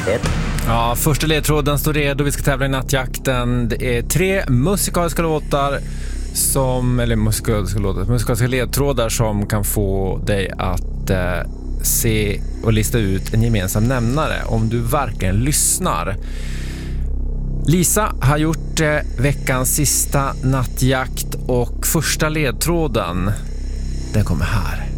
Säkert. Ja, första ledtråden står redo. Vi ska tävla i nattjakten. Det är 3 musikaliska låtar musikaliska ledtrådar som kan få dig att se och lista ut en gemensam nämnare om du verkligen lyssnar. Lisa har gjort veckans sista nattjakt och första ledtråden, den kommer här.